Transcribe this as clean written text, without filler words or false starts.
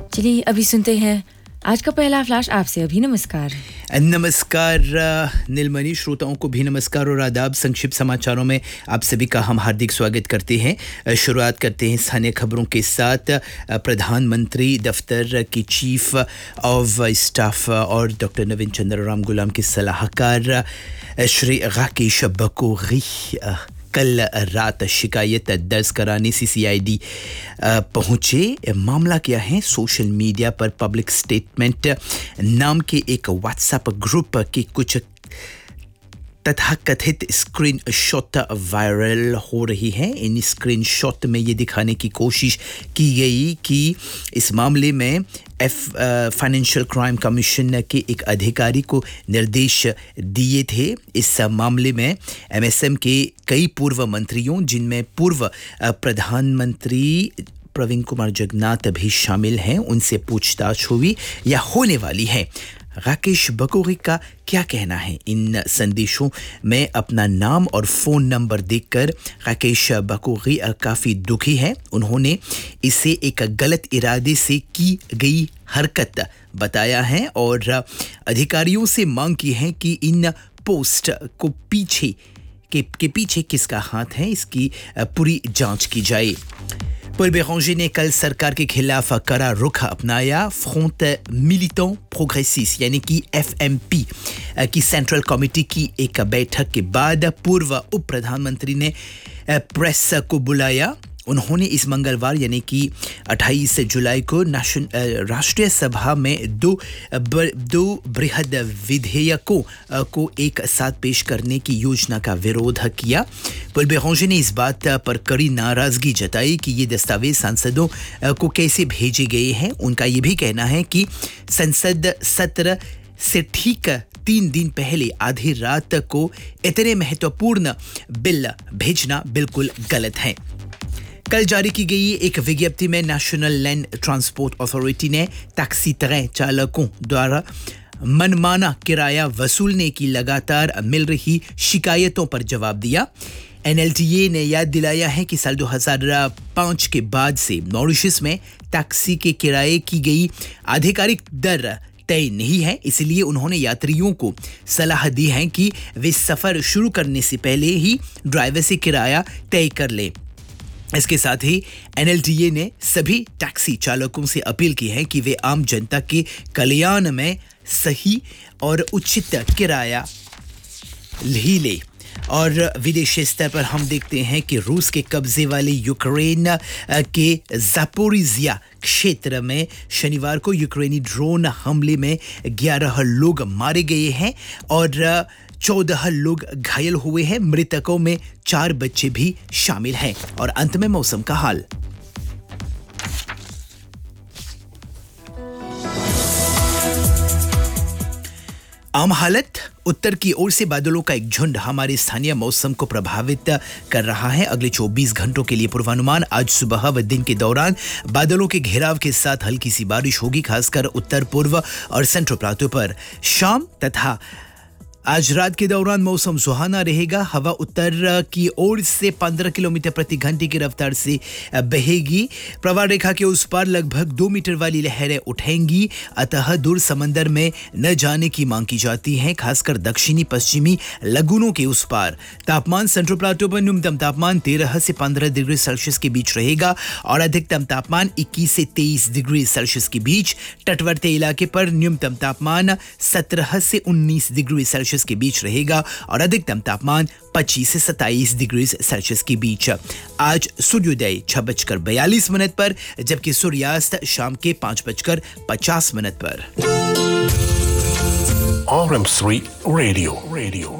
चलिए अभी सुनते हैं आज का पहला फ्लैश आपसे। अभी नमस्कार। नमस्कार नीलमणि, श्रोताओं को भी नमस्कार और आदाब। संक्षिप्त समाचारों में आप सभी का हम हार्दिक स्वागत करते हैं। शुरुआत करते हैं स्थानीय खबरों के साथ। प्रधानमंत्री दफ्तर की चीफ ऑफ स्टाफ और डॉक्टर नवीन चंद्र राम गुलाम के सलाहकार श्री राकेश बकोरी कल रात शिकायत दर्ज कराने सीसीआईडी पहुंचे। मामला क्या है? सोशल मीडिया पर पब्लिक स्टेटमेंट नाम के एक व्हाट्सएप ग्रुप की कुछ तथाकथित स्क्रीनशॉट वायरल हो रही है। इन स्क्रीनशॉट में ये दिखाने की कोशिश की गई कि इस मामले में फाइनेंशियल क्राइम कमीशन के एक अधिकारी को निर्देश दिए थे। इस मामले में एमएसएम के कई पूर्व मंत्रियों, जिनमें पूर्व प्रधानमंत्री प्रवीण कुमार जगन्नाथ भी शामिल हैं, उनसे पूछताछ हुई या होने वाली है। राकेश बकोरी का क्या कहना है? इन संदेशों में अपना नाम और फ़ोन नंबर देखकर राकेश बकोरी काफ़ी दुखी है। उन्होंने इसे एक गलत इरादे से की गई हरकत बताया है और अधिकारियों से मांग की है कि इन पोस्ट को पीछे किसका हाथ है, इसकी पूरी जांच की जाए। पॉल बेरांजे ने कल सरकार के खिलाफ कड़ा रुख अपनाया। फ्रंट मिलिटेंट प्रोग्रेसिस्ट यानी कि एफएमपी की सेंट्रल कमेटी की एक बैठक के बाद पूर्व उप प्रधानमंत्री ने प्रेस को बुलाया। उन्होंने इस मंगलवार यानी कि 28 जुलाई को राष्ट्रीय सभा में दो बृहद विधेयकों को एक साथ पेश करने की योजना का विरोध किया। पॉल बेरांजे ने इस बात पर कड़ी नाराजगी जताई कि ये दस्तावेज सांसदों को कैसे भेजे गए हैं। उनका ये भी कहना है कि संसद सत्र से ठीक 3 दिन पहले आधी रात को इतने महत्वपूर्ण बिल भेजना बिल्कुल गलत है। कल जारी की गई एक विज्ञप्ति में नेशनल लैंड ट्रांसपोर्ट अथॉरिटी ने टैक्सी ट्रेन चालकों द्वारा मनमाना किराया वसूलने की लगातार मिल रही शिकायतों पर जवाब दिया। एनएलटीए ने याद दिलाया है कि साल 2005 के बाद से मॉरिशस में टैक्सी के किराए की गई आधिकारिक दर तय नहीं है। इसलिए उन्होंने यात्रियों को सलाह दी है कि वे सफर शुरू करने से पहले ही ड्राइवर से किराया तय कर लें। इसके साथ ही एनएलटीए ने सभी टैक्सी चालकों से अपील की है कि वे आम जनता के कल्याण में सही और उचित किराया ही ले। और विदेशी स्तर पर हम देखते हैं कि रूस के कब्जे वाले यूक्रेन के ज़ापोरिज़िया क्षेत्र में शनिवार को यूक्रेनी ड्रोन हमले में 11 लोग मारे गए हैं और 14 लोग घायल हुए हैं। मृतकों में 4 बच्चे भी शामिल हैं। और अंत में मौसम का हाल। आम हालत, उत्तर की ओर से बादलों का एक झुंड हमारे स्थानीय मौसम को प्रभावित कर रहा है। अगले 24 घंटों के लिए पूर्वानुमान। आज सुबह व दिन के दौरान बादलों के घेराव के साथ हल्की सी बारिश होगी, खासकर उत्तर पूर्व और सेंट्रल प्लाटू पर। शाम तथा आज रात के दौरान मौसम सुहाना रहेगा। हवा उत्तर की ओर से 15 किलोमीटर प्रति घंटे की रफ्तार से बहेगी। प्रवाह रेखा के उस पार लगभग 2 मीटर वाली लहरें उठेंगी। अतः दूर समंदर में न जाने की मांग की जाती है, खासकर दक्षिणी पश्चिमी लगूनों के उस पार। तापमान सेंट्रल प्लाटो पर न्यूनतम तापमान 13 से 15 डिग्री सेल्सियस के बीच रहेगा और अधिकतम तापमान 21 से 23 डिग्री सेल्सियस के बीच। तटवर्ती इलाके पर न्यूनतम तापमान 17 से 19 डिग्री सेल्सियस के बीच रहेगा और अधिकतम तापमान 25 से 27 डिग्री सेल्सियस के बीच। आज सूर्योदय 6:42 पर, जबकि सूर्यास्त शाम के 5:50 पर। RM3 radio